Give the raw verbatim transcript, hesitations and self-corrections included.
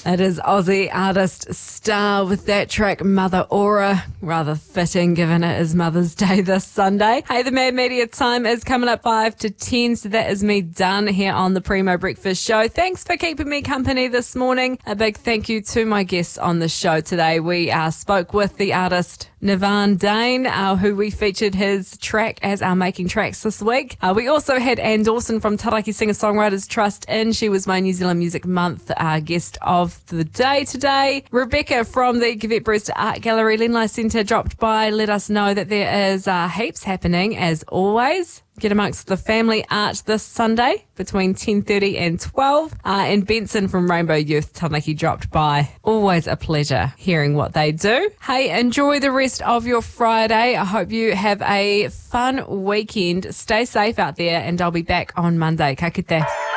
It is Aussie artist Star with that track Mother Aura. Rather fitting given it is Mother's Day this Sunday. Hey, the Mad Media time is coming up five to ten, so that is me done here on the Primo Breakfast Show. Thanks for keeping me company this morning. A big thank you to my guests on the show today. We uh, spoke with the artist Navan Dane, uh, who we featured his track as our Making Tracks this week. Uh, we also had Anne Dawson from Taraki Singer-Songwriters Trust in. She was my New Zealand Music Month uh, guest of the day today. Rebecca from the Gavette Brewster Art Gallery Lenli Centre dropped by, let us know that there is uh, heaps happening as always. Get amongst the family art this Sunday between ten thirty and twelve. Uh, and Benson from Rainbow Youth Taranaki dropped by. Always a pleasure hearing what they do. Hey, enjoy the rest of your Friday. I hope you have a fun weekend. Stay safe out there, and I'll be back on Monday. Ka kite.